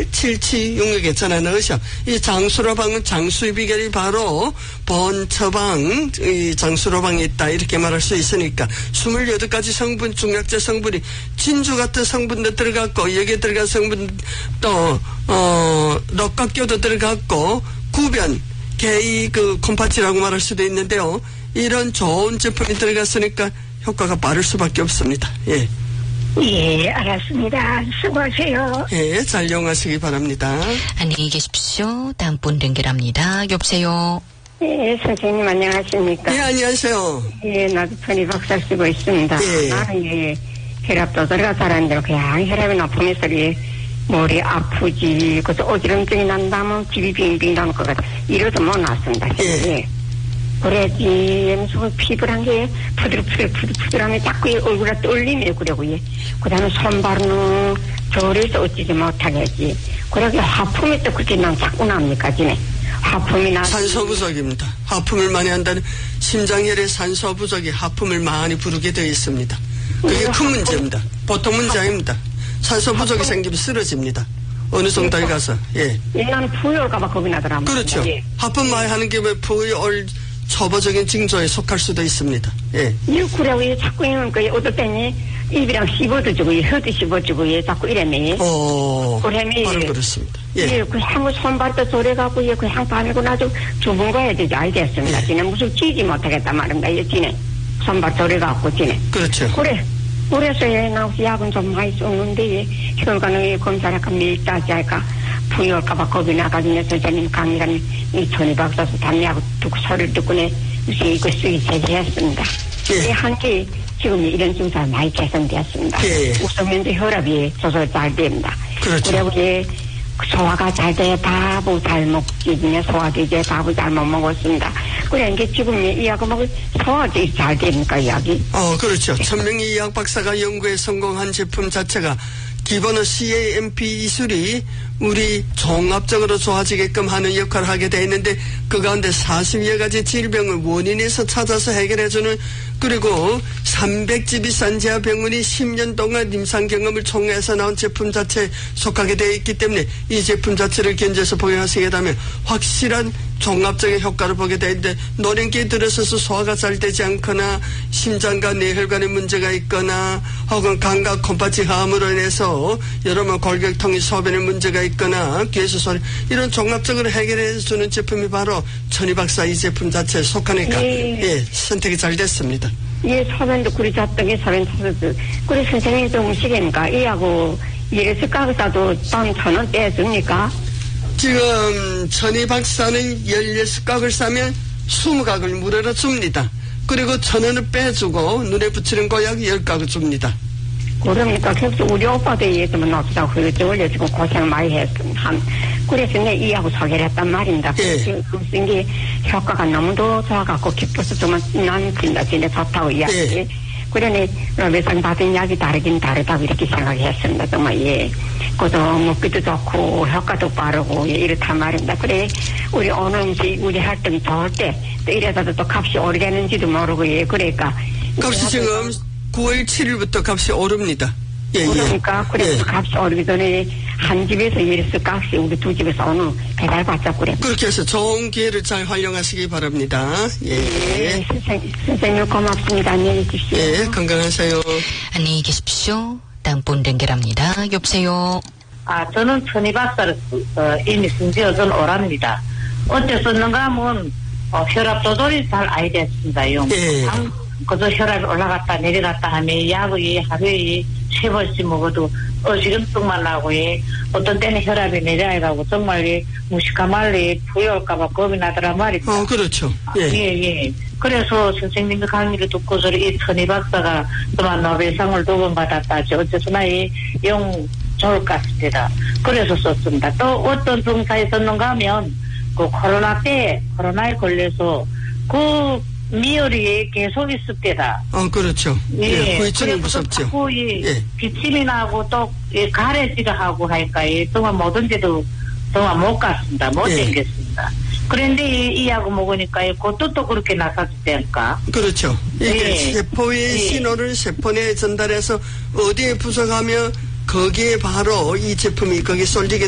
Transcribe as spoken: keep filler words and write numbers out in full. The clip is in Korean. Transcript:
칠치육육에 전화 넣으셔. 이 장수로방은 장수의 비결이 바로 번처방, 이 장수로방에 있다. 이렇게 말할 수 있으니까. 스물여덟 가지 성분, 중약제 성분이 진주 같은 성분도 들어갔고, 여기에 들어간 성분 또, 어, 럭각교도 들어갔고, 구변, 개의 그 콤파치라고 말할 수도 있는데요. 이런 좋은 제품이 들어갔으니까 효과가 빠를 수밖에 없습니다. 예. 예, 알았습니다. 수고하세요. 예, 잘 이용하시기 바랍니다. 안녕히 계십시오. 다음 분 연결합니다. 여보세요. 예, 선생님 안녕하십니까? 예, 안녕하세요. 예, 나도 천이 박사 쓰고 있습니다. 예. 나는 예, 혈압도 들어가 살았는데 그냥 혈압이 높으면서 예, 머리 아프지, 그래서 어지럼증이 난다면 집이 빙빙 나는 것 같아. 이러도 못 났습니다. 예. 예. 그래지, 무슨 피부란 게 푸들푸들 푸들푸들하면 자꾸 얼굴에 떨리며 그러고, 예. 그 다음에 손발은 저래서 어찌지 못하겠지. 그러게 하품이 또 그렇게 난 자꾸 납니까, 지네. 하품이 나. 산소 부족입니다. 하품을 많이 한다는 심장혈의 산소 부족이 하품을 많이 부르게 되어 있습니다. 그게 큰 하품, 문제입니다. 보통 문제 아닙니다. 산소 부족이 하품. 생기면 쓰러집니다. 어느 정도에 가서, 예. 예, 나는 부여올까봐 겁이 나더라. 그렇죠. 예. 하품 많이 하는 게 왜 부여올 초보적인 징조에 속할 수도 있습니다. 예. 예, 그래고 예, 자꾸 이런 거, 어떨 때니 입이랑 씹어도 주고, 예, 혀도 씹어주고, 예, 자꾸 이랬네. 오. 그러면, 바로 그렇습니다. 예. 예, 그 향후 손발도 저래가고, 예, 그 향 바르고 나도 주문 가야 되지, 알겠습니다. 예. 지네 무슨 찌지 못하겠다 말인가, 예, 지네. 손발 저래가고, 지네. 그렇죠. 그래. 그래서 예, 나 약은 좀 많이 썼는데, 예, 혈관을 예, 검사를 할까, 밀다지 할까, 부여올까봐 겁이 나가지고, 선생님 강의라는 이 천이 박사서 담배하고 듣고 소리를 듣고 내, 무슨 이거 쓰기 제기했습니다. 예. 한게 지금 이런 증상이 많이 개선되었습니다. 예. 웃으면서 혈압이 조절 잘 됩니다. 그렇죠. 그리고 예, 소화가 잘 돼, 밥을 잘 먹지, 그냥 소화도 이제 밥을 잘 못 먹었습니다. 그래, 이게 지금 이 약을 먹으면 소화도 잘 됩니까, 이 약이? 어, 그렇죠. 천명희 의학 박사가 연구에 성공한 제품 자체가 기본은 씨에이엠피 기술이 우리 종합적으로 좋아지게끔 하는 역할을 하게 돼 있는데 그 가운데 사십여 가지 질병을 원인에서 찾아서 해결해주는 그리고 삼백 집 이상 제아병원이 십 년 동안 임상 경험을 총회해서 나온 제품 자체에 속하게 되어 있기 때문에 이 제품 자체를 견제해서 복용하시게 되면 확실한 종합적인 효과를 보게 되는데 노령기에 들어서서 소화가 잘 되지 않거나 심장과 뇌혈관에 문제가 있거나 혹은 간과 콩팥이 함으로 인해서 여러분 골격통이 소변에 문제가 있거나 귀에서 소리 이런 종합적으로 해결해 주는 제품이 바로 천희박사 이 제품 자체에 속하니까 예, 예 선택이 잘 됐습니다. 예, 소변도 그리 잤던 게 소변 찾았어. 그래 선생님이 좀 시계니까 이하고 이래서 깎아도 딴 천원 떼줍니까? 지금 천희 박사는 열여섯 각을 싸면 스무 각을 무료로 줍니다. 그리고 천 원을 빼주고 눈에 붙이는 거 약 열 각을 줍니다. 그러니까 그래서 우리 오빠도 얘기했으면 납시다고 그랬죠. 원래 지금 고생 많이 했음. 한 그래서 내 이하고 소개를 했단 말입니다. 예. 무슨 게 효과가 너무도 좋아갖고 기뻐서 정말 난 진짜 진짜 좋다고 이야기. 예. 그러니 외상 받은 약이 다르긴 다르다고 이렇게 생각했습니다. 정말 예. 그것도 먹기도 좋고 효과도 빠르고 예, 이렇단 말입니다. 그래 우리 오늘 음식 우리 활동이 좋을 때 또 이래서도 또 값이 오르겠는지도 모르고 예. 그러니까 값이 지금 구월 칠일부터 값이 오릅니다. 예, 그러니까 예. 그래서 예. 값이 오르기 전에 한 집에서 이래서 값이 우리 두 집에서 오늘 배달 받자 그래. 그렇게 해서 좋은 기회를 잘 활용하시기 바랍니다. 예. 예, 선생, 선생님 고맙습니다. 안녕히 계십시오. 예, 건강하세요. 안녕히 계십시오. 다음 분 연결합니다. 여보세요. 아, 저는 천희 박사를 어, 이미 쓴지어 전 오랍니다. 어째 썼는가 하면 어, 혈압 조절이 잘 안 됐습니다요. 예. 그저 혈압이 올라갔다 내려갔다 하면 약을 하루에 세 번씩 먹어도 어지럼증만 나고 예. 어떤 때는 혈압이 내려가고 정말 무식한 말에 부여올까봐 겁이 나더라 말이죠. 어, 그렇죠. 예. 예, 예. 그래서 선생님의 강의를 듣고서 이 천희 박사가 그만 노벨상을 두 번 받았다지 어째서나 영 좋을 것 같습니다. 그래서 썼습니다. 또 어떤 병사에 썼는가 하면 그 코로나 때 코로나에 걸려서 그 미열이 계속 있을 때다. 어, 그렇죠. 예, 후유증이 무섭죠. 자꾸 이 예. 기침이 나고 또 예, 가래지가 하고 하니까 예, 정말 뭐든지도 정말 못 갔습니다. 못 예. 땡겼습니다. 그런데 이, 이 약을 먹으니까 그것도 또 그렇게 나서지니까. 그렇죠. 이게 예. 세포의 예. 신호를 세포내에 전달해서 어디에 부속하며 거기에 바로 이 제품이 거기에 쏠리게